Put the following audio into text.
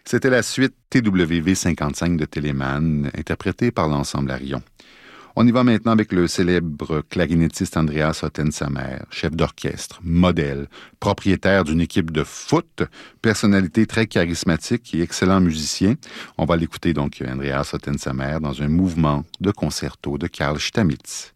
C'était la suite TWV 55 de Telemann, interprétée par l'ensemble Arion. On y va maintenant avec le célèbre clarinettiste Andreas Ottensamer, chef d'orchestre, modèle, propriétaire d'une équipe de foot, personnalité très charismatique et excellent musicien. On va l'écouter donc, Andreas Ottensamer, dans un mouvement de concerto de Carl Stamitz.